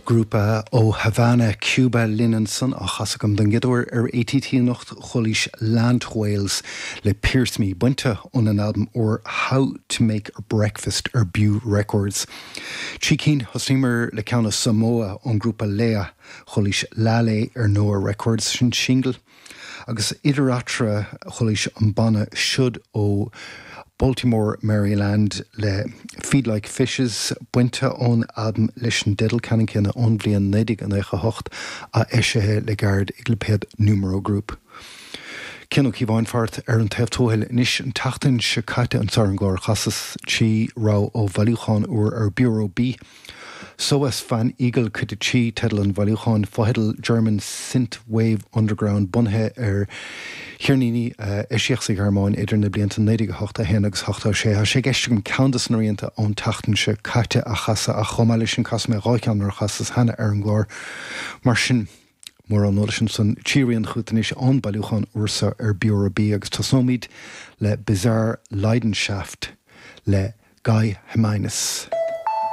grúpa ó Havana, Cuba Linnen san a chasagam den gidor ATT nocht cholis Land Wales le Pierce Me buinte on an album or How to Make a Breakfast Bew Records. Chikin hosimer le Count Samoa on grúpa Lea cholis Lale Noah Records sin shingle. Agus idiratra cholis an bana should ó Baltimore, Maryland le Feed Like Fishes buinte on album Lischen Diddle Canning Kinna on blian nedig an eiche hocht a eishethe le gard igliped numero group. Kinno ki vainfart an teftohel nish an tachten se kaite an sarangor chasses chi rau o valuchan or Bureau B. So as fan Eagle could chi tedel an valuchan fohedel German synth wave underground bunhe hirnini eshiach sig harmoin idir na blianta nedig hochta henags hochta she gestum countess orienta on tachten se kaite a chassa a chomalischen kasme roikan or chassas hanna glor marsin Mór an nolischen son Chirian chutanis an baluchan ursa Bureau B agus tasomid le Bizarre Leidenschaft le Guy Jimenez.